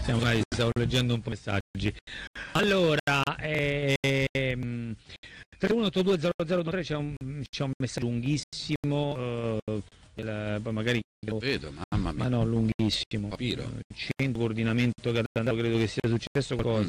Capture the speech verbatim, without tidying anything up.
Siamo vai, stavo leggendo un po' messaggi. Allora, ehm, tre uno otto due zero zero due tre c'è un, c'è un messaggio lunghissimo, eh, il, poi magari lo vedo, mamma mia. Ma no, lunghissimo. Papiro. Centro coordinamento Catandaro, credo che sia successo qualcosa.